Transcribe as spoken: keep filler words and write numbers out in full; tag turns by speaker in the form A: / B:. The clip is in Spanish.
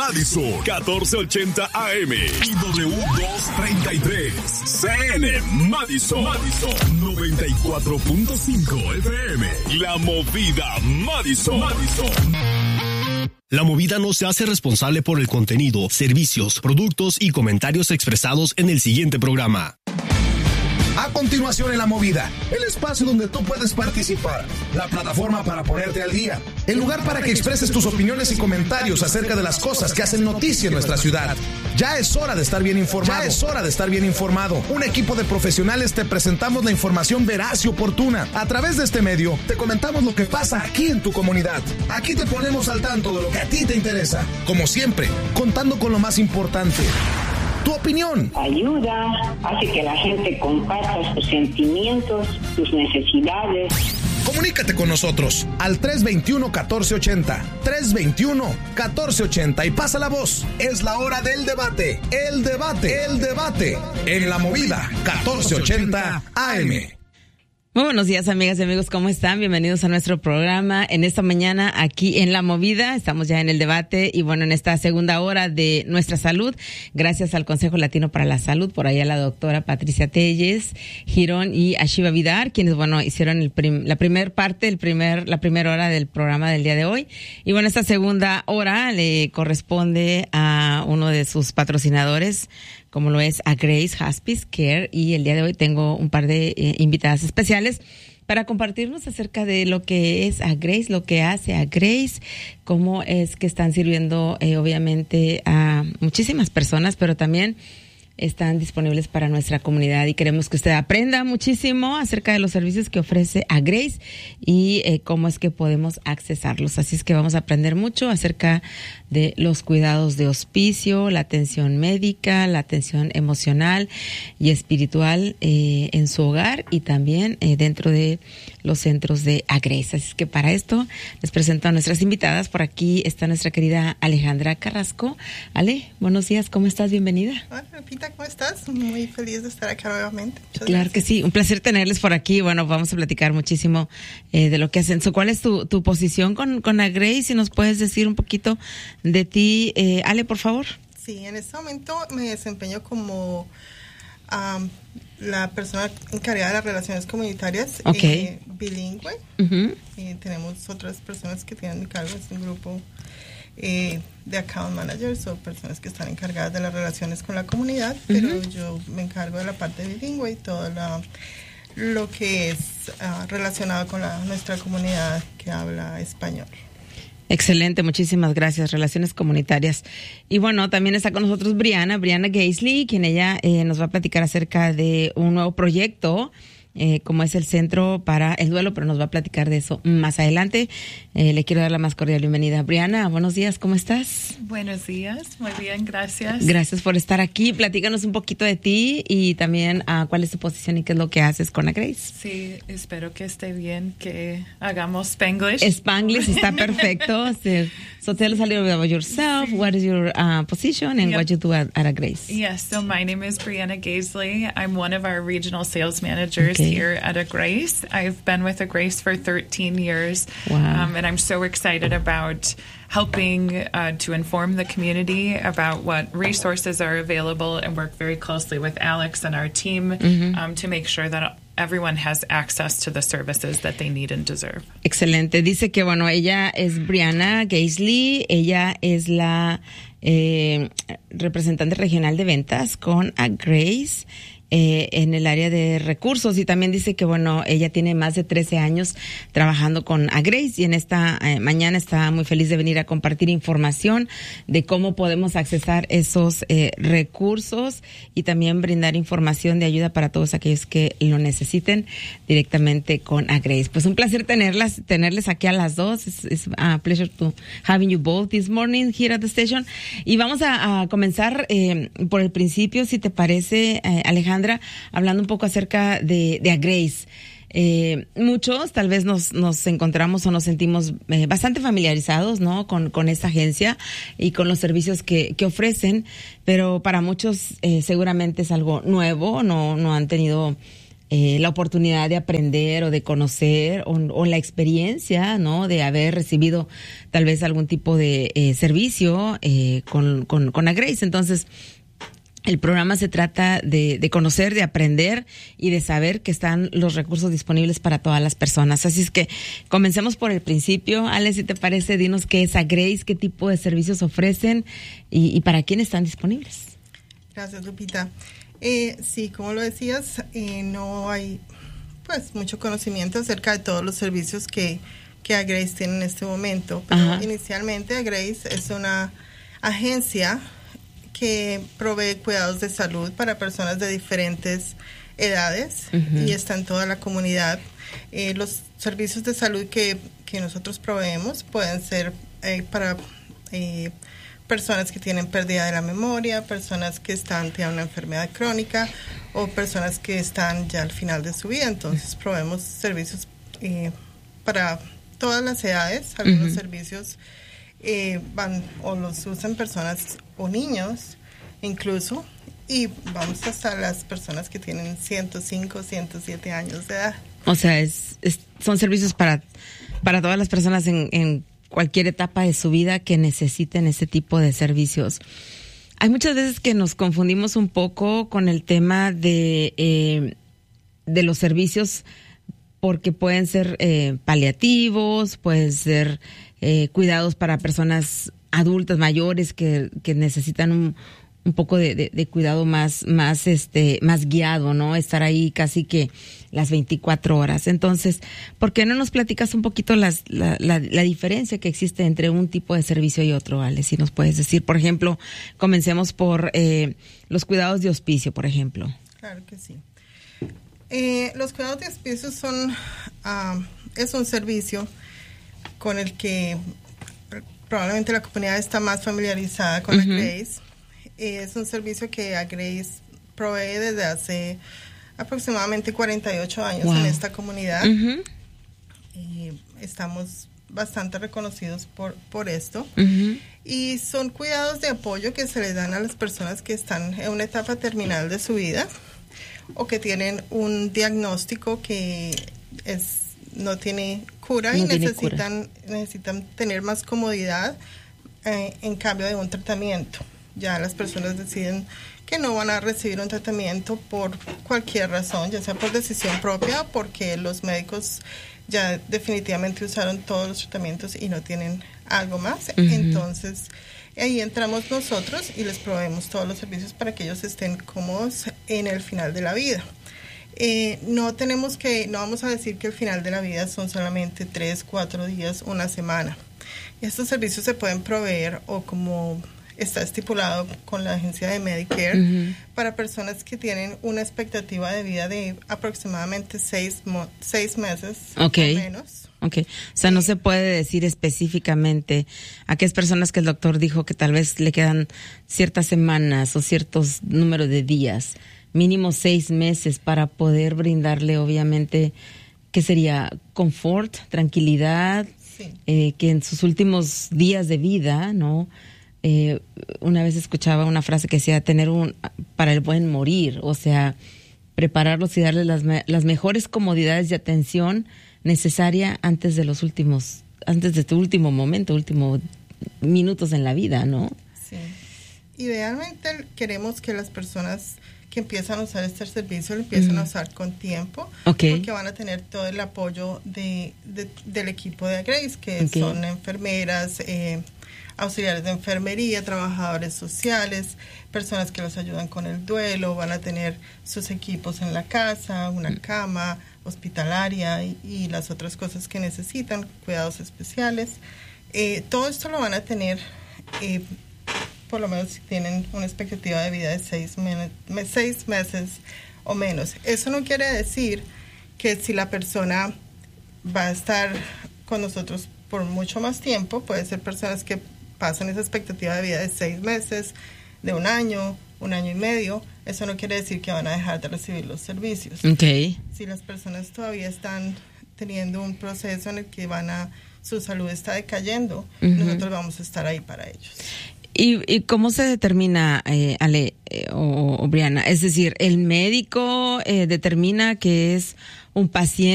A: Madison, catorce ochenta A M y W doscientos treinta y tres. C N Madison, Madison, noventa y cuatro punto cinco F M. La Movida Madison, Madison. La Movida no se hace responsable por el contenido, servicios, productos y comentarios expresados en el siguiente programa.
B: A continuación en La Movida, el espacio donde tú puedes participar, la plataforma para ponerte al día, el lugar para que expreses tus opiniones y comentarios acerca de las cosas que hacen noticia en nuestra ciudad. Ya es hora de estar bien informado. Ya es hora de estar bien informado. Un equipo de profesionales te presentamos la información veraz y oportuna. A través de este medio, te comentamos lo que pasa aquí en tu comunidad. Aquí te ponemos al tanto de lo que a ti te interesa. Como siempre, contando con lo más importante: tu opinión.
C: Ayuda, hace que la gente comparta sus sentimientos, sus necesidades.
B: Comunícate con nosotros al tres veintiuno, catorce ochenta, tres veintiuno, catorce ochenta y pasa la voz. Es la hora del debate, el debate, el debate en La Movida catorce ochenta A M.
D: Muy buenos días, amigas y amigos, ¿cómo están? Bienvenidos a nuestro programa. En esta mañana, aquí en La Movida, estamos ya en el debate y bueno, en esta segunda hora de nuestra salud, gracias al Consejo Latino para la Salud, por allá la doctora Patricia Telles, Girón y Ashiva Vidar, quienes, bueno, hicieron el prim- la primer parte, el primer, la primera hora del programa del día de hoy. Y bueno, esta segunda hora le corresponde a uno de sus patrocinadores, como lo es a Grace Hospice Care, y el día de hoy tengo un par de eh, invitadas especiales para compartirnos acerca de lo que es a Grace, lo que hace a Grace, cómo es que están sirviendo eh, obviamente a muchísimas personas, pero también están disponibles para nuestra comunidad y queremos que usted aprenda muchísimo acerca de los servicios que ofrece a Grace y eh, cómo es que podemos accesarlos. Así es que vamos a aprender mucho acerca de los cuidados de hospicio, la atención médica, la atención emocional y espiritual eh, en su hogar y también eh, dentro de los centros de a Grace. Así es que para esto les presento a nuestras invitadas. Por aquí está nuestra querida Alejandra Carrasco. Ale, buenos días, ¿cómo estás? Bienvenida.
E: Hola, Pita, ¿cómo estás? Muy feliz de estar acá nuevamente. Muchas
D: claro
E: gracias.
D: que sí, un placer tenerles por aquí. Bueno, vamos a platicar muchísimo eh, de lo que hacen. So, ¿cuál es tu, tu posición con, con a Grace? Si nos puedes decir un poquito de ti. Eh, Ale, por favor.
E: Sí, en este momento me desempeño como um, la persona encargada de las relaciones comunitarias,
D: okay.
E: eh, bilingüe.
D: Uh-huh.
E: Y tenemos otras personas que tienen mi cargo, es un grupo eh, de account managers o personas que están encargadas de las relaciones con la comunidad, uh-huh. pero yo me encargo de la parte bilingüe y todo la, lo que es uh, relacionado con la, nuestra comunidad que habla español.
D: Excelente, muchísimas gracias. Relaciones comunitarias. Y bueno, también está con nosotros Brianna, Brianna Gaisley, quien ella eh, nos va a platicar acerca de un nuevo proyecto, eh, como es el Centro para el Duelo, pero nos va a platicar de eso más adelante. Eh, le quiero dar la más cordial bienvenida. Brianna, buenos días, ¿cómo estás?
F: Buenos días, muy bien, gracias.
D: Gracias por estar aquí. Platícanos un poquito de ti y también uh, cuál es tu posición y qué es lo que haces con a Grace.
F: Sí, espero que esté bien, que hagamos Spanglish.
D: Spanglish está perfecto. So tell us a little bit about yourself. Sí. What is your uh, position and yep. what you do at, at a Grace?
F: Yes, so my name is Brianna Gaisley. I'm one of our regional sales managers okay. here at a Grace. I've been with a Grace for thirteen years.
D: Wow.
F: Um, and I'm so excited about helping uh, to inform the community about what resources are available and work very closely with Alex and our team mm-hmm. um, to make sure that everyone has access to the services that they need and deserve.
D: Excelente. Dice que, bueno, ella es Brianna Gaisley. Ella es la eh, representante regional de ventas con a Grace. Eh, en el área de recursos y también dice que, bueno, ella tiene más de trece años trabajando con a Grace y en esta eh, mañana está muy feliz de venir a compartir información de cómo podemos accesar esos eh, recursos y también brindar información de ayuda para todos aquellos que lo necesiten directamente con a Grace. Pues un placer tenerlas, tenerles aquí a las dos. It's, it's a pleasure to having you both this morning here at the station. Y vamos a, a comenzar eh, por el principio, si te parece, eh, Alejandra, hablando un poco acerca de, de a Grace. Eh, muchos tal vez nos, nos encontramos o nos sentimos eh, bastante familiarizados, ¿no? Con, con esta agencia y con los servicios que, que ofrecen, pero para muchos eh, seguramente es algo nuevo, no, no han tenido eh, la oportunidad de aprender o de conocer o, o la experiencia, ¿no? De haber recibido tal vez algún tipo de eh, servicio eh, con, con, con A Grace. Entonces, el programa se trata de, de conocer, de aprender y de saber que están los recursos disponibles para todas las personas. Así es que comencemos por el principio. Ale, si te parece, dinos qué es A Grace, qué tipo de servicios ofrecen y, y para quién están disponibles.
E: Gracias, Lupita. Eh, sí, como lo decías, eh, no hay pues mucho conocimiento acerca de todos los servicios que, que A Grace tiene en este momento. Pero Ajá. inicialmente A Grace es una agencia que provee cuidados de salud para personas de diferentes edades uh-huh. y está en toda la comunidad. Eh, los servicios de salud que, que nosotros proveemos pueden ser eh, para eh, personas que tienen pérdida de la memoria, personas que están tienen una enfermedad crónica o personas que están ya al final de su vida. Entonces proveemos servicios eh, para todas las edades. Algunos uh-huh. servicios Eh, van o los usan personas o niños incluso, y vamos hasta las personas que tienen ciento cinco, ciento siete años de edad.
D: O sea, es, es son servicios para para todas las personas en, en cualquier etapa de su vida que necesiten ese tipo de servicios. Hay muchas veces que nos confundimos un poco con el tema de eh, de los servicios, porque pueden ser eh, paliativos, pueden ser eh, cuidados para personas adultas mayores que, que necesitan un, un poco de, de, de cuidado más, más, este, más guiado, ¿no? Estar ahí casi que las veinticuatro horas. Entonces, ¿por qué no nos platicas un poquito las, la, la, la diferencia que existe entre un tipo de servicio y otro, Ale? Si nos puedes decir, por ejemplo, comencemos por eh, los cuidados de hospicio, por ejemplo.
E: Claro que sí. Eh, los cuidados de hospicio son uh, es un servicio con el que probablemente la comunidad está más familiarizada con uh-huh. A Grace. Eh, es un servicio que A Grace provee desde hace aproximadamente cuarenta y ocho años wow. en esta comunidad. Uh-huh. Eh, estamos bastante reconocidos por, por esto. Uh-huh. Y son cuidados de apoyo que se les dan a las personas que están en una etapa terminal de su vida o que tienen un diagnóstico que es no tiene cura no y tiene necesitan cura. necesitan tener más comodidad eh, en cambio de un tratamiento. Ya las personas deciden que no van a recibir un tratamiento por cualquier razón, ya sea por decisión propia o porque los médicos ya definitivamente usaron todos los tratamientos y no tienen algo más. Uh-huh. Entonces ahí entramos nosotros y les proveemos todos los servicios para que ellos estén cómodos en el final de la vida. Eh, no tenemos que, no vamos a decir que el final de la vida son solamente tres, cuatro días, una semana. Estos servicios se pueden proveer o como está estipulado con la agencia de Medicare uh-huh. para personas que tienen una expectativa de vida de aproximadamente seis, mo- seis meses
D: okay.
E: o menos.
D: Okay. O sea, no se puede decir específicamente a aquellas personas que el doctor dijo que tal vez le quedan ciertas semanas o ciertos números de días, mínimo seis meses para poder brindarle, obviamente, ¿qué sería? Confort, tranquilidad,
E: sí.
D: eh, que en sus últimos días de vida, ¿no? Eh, una vez escuchaba una frase que decía tener un para el buen morir, o sea, prepararlos y darles las, me, las mejores comodidades y atención necesaria antes de los últimos, antes de tu último momento, últimos minutos en la vida, ¿no?
E: Sí. Idealmente queremos que las personas que empiezan a usar este servicio lo empiezan mm. a usar con tiempo,
D: okay.
E: porque van a tener todo el apoyo de, de del equipo de A Grace, que
D: okay.
E: son enfermeras, eh, auxiliares de enfermería, trabajadores sociales, personas que los ayudan con el duelo, van a tener sus equipos en la casa, una cama hospitalaria y, y las otras cosas que necesitan, cuidados especiales. Eh, todo esto lo van a tener, eh, por lo menos si tienen una expectativa de vida de seis, men- seis meses o menos. Eso no quiere decir que si la persona va a estar con nosotros por mucho más tiempo, puede ser personas que pasan esa expectativa de vida de seis meses, de un año, un año y medio. Eso no quiere decir que van a dejar de recibir los servicios.
D: Okay.
E: Si las personas todavía están teniendo un proceso en el que van a su salud está decayendo, uh-huh. nosotros vamos a estar ahí para ellos.
D: ¿Y, y cómo se determina, eh, Ale eh, o, o Brianna? Es decir, ¿el médico eh, determina que es un paciente